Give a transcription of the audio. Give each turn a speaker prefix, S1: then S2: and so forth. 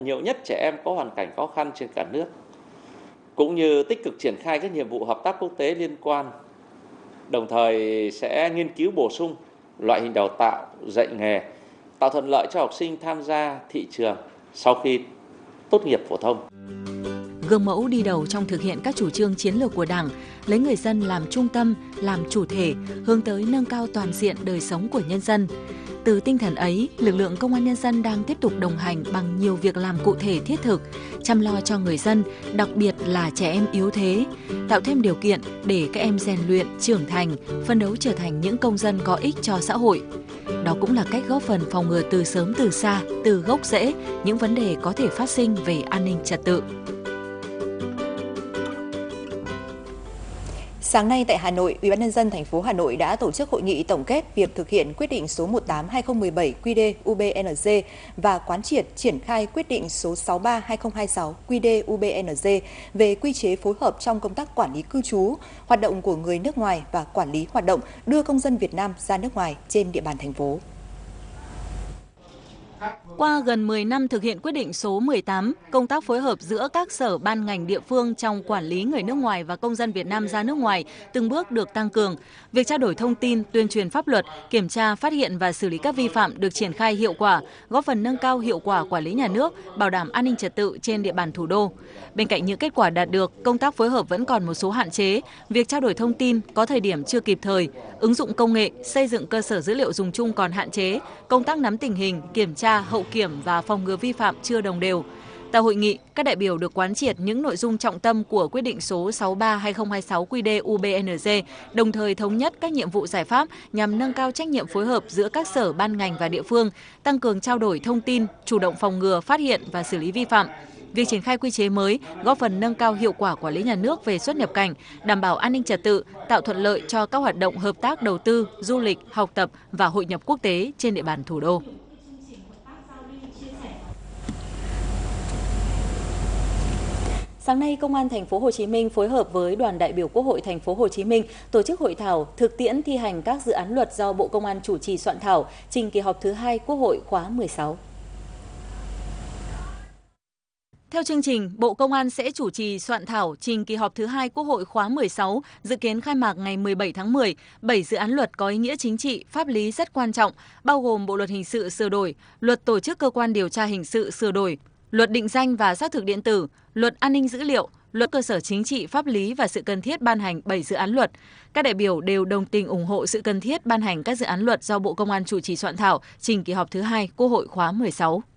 S1: Nhiều nhất trẻ em có hoàn cảnh khó khăn trên cả nước, cũng như tích cực triển khai các nhiệm vụ hợp tác quốc tế liên quan. Đồng thời sẽ nghiên cứu bổ sung loại hình đào tạo, dạy nghề, tạo thuận lợi cho học sinh tham gia thị trường sau khi tốt nghiệp phổ thông.
S2: Gương mẫu đi đầu trong thực hiện các chủ trương chiến lược của Đảng, lấy người dân làm trung tâm, làm chủ thể, hướng tới nâng cao toàn diện đời sống của nhân dân. Từ tinh thần ấy, lực lượng Công an Nhân dân đang tiếp tục đồng hành bằng nhiều việc làm cụ thể thiết thực, chăm lo cho người dân, đặc biệt là trẻ em yếu thế, tạo thêm điều kiện để các em rèn luyện, trưởng thành, phấn đấu trở thành những công dân có ích cho xã hội. Đó cũng là cách góp phần phòng ngừa từ sớm từ xa, từ gốc rễ những vấn đề có thể phát sinh về an ninh trật tự.
S3: Sáng nay tại Hà Nội, UBND thành phố Hà Nội đã tổ chức hội nghị tổng kết việc thực hiện quyết định số 18/2017 QĐ-UBND và quán triệt triển khai quyết định số 63/2026 QĐ-UBND về quy chế phối hợp trong công tác quản lý cư trú, hoạt động của người nước ngoài và quản lý hoạt động đưa công dân Việt Nam ra nước ngoài trên địa bàn thành phố.
S2: Qua gần 10 năm thực hiện quyết định số 18, công tác phối hợp giữa các sở ban ngành địa phương trong quản lý người nước ngoài và công dân Việt Nam ra nước ngoài từng bước được tăng cường. Việc trao đổi thông tin, tuyên truyền pháp luật, kiểm tra, phát hiện và xử lý các vi phạm được triển khai hiệu quả, góp phần nâng cao hiệu quả quản lý nhà nước, bảo đảm an ninh trật tự trên địa bàn thủ đô. Bên cạnh những kết quả đạt được, công tác phối hợp vẫn còn một số hạn chế. Việc trao đổi thông tin có thời điểm chưa kịp thời, ứng dụng công nghệ, xây dựng cơ sở dữ liệu dùng chung còn hạn chế, công tác nắm tình hình, kiểm tra, hậu kiểm và phòng ngừa vi phạm chưa đồng đều. Tại hội nghị, các đại biểu được quán triệt những nội dung trọng tâm của quyết định số 63/2026 QĐ-UBND, đồng thời thống nhất các nhiệm vụ giải pháp nhằm nâng cao trách nhiệm phối hợp giữa các sở ban ngành và địa phương, tăng cường trao đổi thông tin, chủ động phòng ngừa, phát hiện và xử lý vi phạm. Việc triển khai quy chế mới góp phần nâng cao hiệu quả quản lý nhà nước về xuất nhập cảnh, đảm bảo an ninh trật tự, tạo thuận lợi cho các hoạt động hợp tác đầu tư, du lịch, học tập và hội nhập quốc tế trên địa bàn thủ đô. Sáng nay, Công an Thành phố Hồ Chí Minh phối hợp với Đoàn đại biểu Quốc hội Thành phố Hồ Chí Minh tổ chức hội thảo thực tiễn thi hành các dự án luật do Bộ Công an chủ trì soạn thảo trình kỳ họp thứ 2 Quốc hội khóa 16. Theo chương trình, Bộ Công an sẽ chủ trì soạn thảo trình kỳ họp thứ 2 Quốc hội khóa 16, dự kiến khai mạc ngày 17 tháng 10. 7 dự án luật có ý nghĩa chính trị, pháp lý rất quan trọng, bao gồm Bộ luật hình sự sửa đổi, Luật tổ chức cơ quan điều tra hình sự sửa đổi, Luật định danh và xác thực điện tử, Luật an ninh dữ liệu, Luật cơ sở chính trị pháp lý và sự cần thiết ban hành 7 dự án luật. Các đại biểu đều đồng tình ủng hộ sự cần thiết ban hành các dự án luật do Bộ Công an chủ trì soạn thảo trình kỳ họp thứ 2 Quốc hội khóa 16.